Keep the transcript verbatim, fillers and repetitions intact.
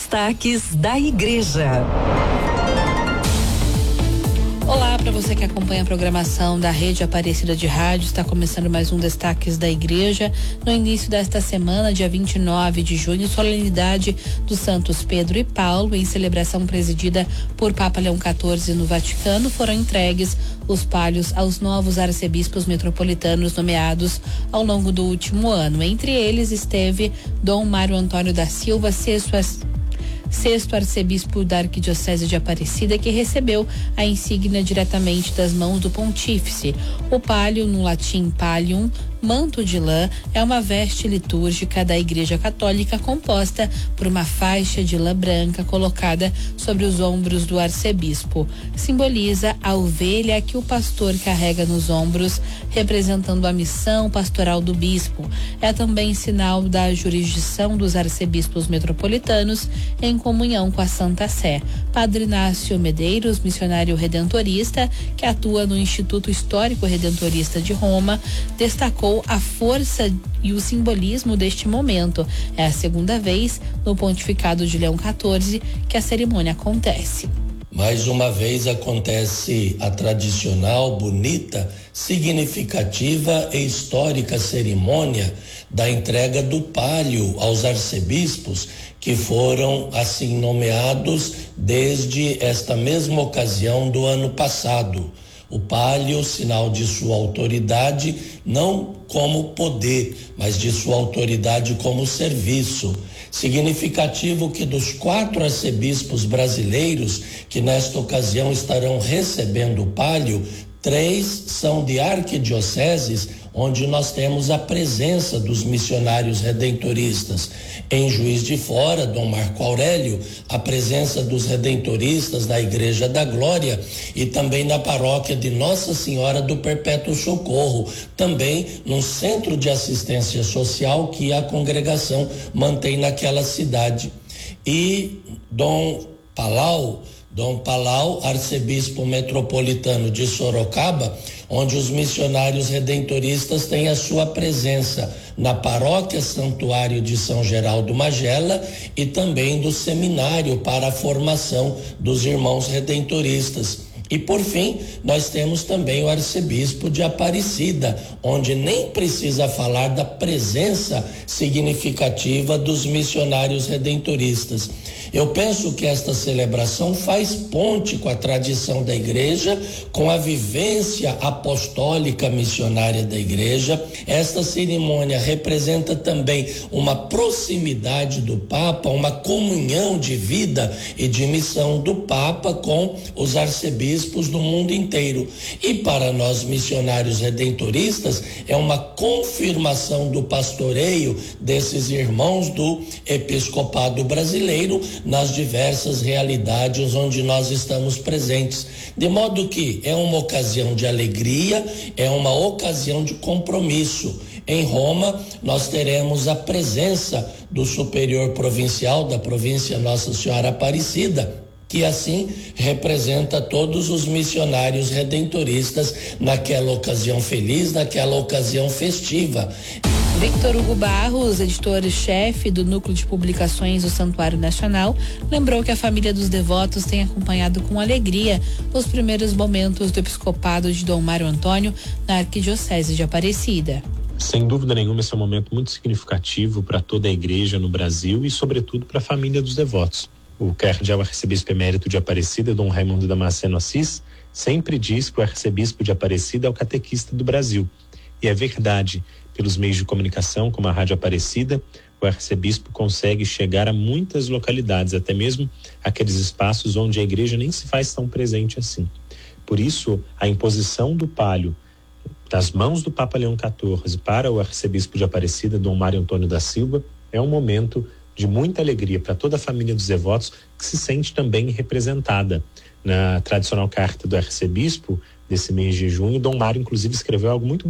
Destaques da Igreja. Olá para você que acompanha a programação da Rede Aparecida de Rádio. Está começando mais um Destaques da Igreja. No início desta semana, dia vinte e nove de junho, solenidade dos Santos Pedro e Paulo, em celebração presidida por Papa Leão quatorze no Vaticano, foram entregues os palhos aos novos arcebispos metropolitanos nomeados ao longo do último ano. Entre eles esteve Dom Mário Antônio da Silva, sexto sexto arcebispo da Arquidiocese de Aparecida, que recebeu a insígnia diretamente das mãos do pontífice. O palio, no latim pallium, manto de lã, é uma veste litúrgica da Igreja Católica composta por uma faixa de lã branca colocada sobre os ombros do arcebispo. Simboliza a ovelha que o pastor carrega nos ombros, representando a missão pastoral do bispo. É também sinal da jurisdição dos arcebispos metropolitanos em comunhão com a Santa Sé. Padre Inácio Medeiros, missionário redentorista, que atua no Instituto Histórico Redentorista de Roma, destacou a força e o simbolismo deste momento. É a segunda vez no pontificado de Leão quatorze que a cerimônia acontece. Mais uma vez acontece a tradicional, bonita, significativa e histórica cerimônia da entrega do palio aos arcebispos, que foram assim nomeados desde esta mesma ocasião do ano passado. O palio, sinal de sua autoridade, não como poder, mas de sua autoridade como serviço. Significativo que dos quatro arcebispos brasileiros que nesta ocasião estarão recebendo o palio, três são de arquidioceses, onde nós temos a presença dos missionários redentoristas. Em Juiz de Fora, Dom Marco Aurélio, a presença dos redentoristas na Igreja da Glória e também na paróquia de Nossa Senhora do Perpétuo Socorro, também num centro de assistência social que a congregação mantém naquela cidade. E Dom Palau, Dom Palau, arcebispo metropolitano de Sorocaba, onde os missionários redentoristas têm a sua presença na paróquia Santuário de São Geraldo Magela e também do seminário para a formação dos irmãos redentoristas. E por fim, nós temos também o arcebispo de Aparecida, onde nem precisa falar da presença significativa dos missionários redentoristas. Eu penso que esta celebração faz ponte com a tradição da igreja, com a vivência apostólica missionária da igreja. Esta cerimônia representa também uma proximidade do Papa, uma comunhão de vida e de missão do Papa com os arcebispos do mundo inteiro. E para nós missionários redentoristas é uma confirmação do pastoreio desses irmãos do episcopado brasileiro nas diversas realidades onde nós estamos presentes. De modo que é uma ocasião de alegria, é uma ocasião de compromisso. Em Roma, nós teremos a presença do superior provincial da província Nossa Senhora Aparecida, que assim representa todos os missionários redentoristas naquela ocasião feliz, naquela ocasião festiva. Victor Hugo Barros, editor-chefe do Núcleo de Publicações do Santuário Nacional, lembrou que a família dos devotos tem acompanhado com alegria os primeiros momentos do episcopado de Dom Mário Antônio na Arquidiocese de Aparecida. Sem dúvida nenhuma, esse é um momento muito significativo para toda a igreja no Brasil e, sobretudo, para a família dos devotos. O cardeal arcebispo emérito de Aparecida, Dom Raimundo Damasceno Assis, sempre diz que o arcebispo de Aparecida é o catequista do Brasil. E é verdade, pelos meios de comunicação, como a Rádio Aparecida, o arcebispo consegue chegar a muitas localidades, até mesmo aqueles espaços onde a igreja nem se faz tão presente assim. Por isso, a imposição do palio das mãos do Papa Leão quatorze para o arcebispo de Aparecida, Dom Mário Antônio da Silva, é um momento de muita alegria para toda a família dos devotos, que se sente também representada. Na tradicional carta do arcebispo desse mês de junho, Dom Mário inclusive escreveu algo muito